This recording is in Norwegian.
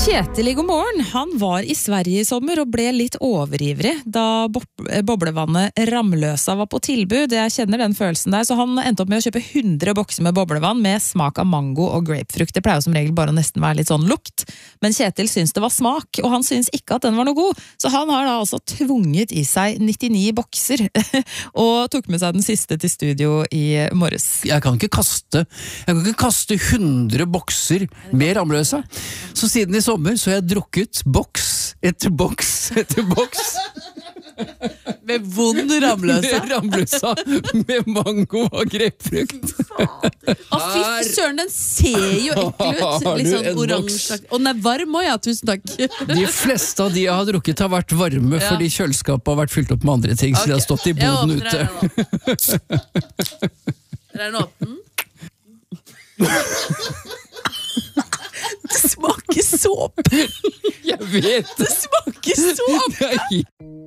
Kjetil i God morgen, han var i Sverige i sommer og ble litt overivrig da boblevannet Ramløsa var på tilbud. Jeg kjenner den følelsen der, så han endte opp med å kjøpe 100 bokser med boblevann med smak av mango og grapefrukt. Det pleier jo som regel bare å nesten være litt sånn lukt, men Kjetil syns det var smak, og han syns ikke at den var noe god. Så han har da altså tvunget i seg 99 bokser, og tok med seg den siste til studio i morges. Jeg kan ikke kaste 100 bokser med Ramløsa. Så siden i sommer så har jeg drukket boks etter boks etter boks. Med vond Ramløsa? Med Ramløsa, med mango og grapefrukt. Fy søren, den ser jo ekkel ut. Litt sånn oransje. Og den er varm også, ja, tusen takk. De fleste av de jeg har drukket har vært varme, fordi kjøleskapet har vært fylt opp med andre ting, så de har stått i boden ute. Er den åpen? Det smaker såpe. Jeg vet det. Smaker såpe.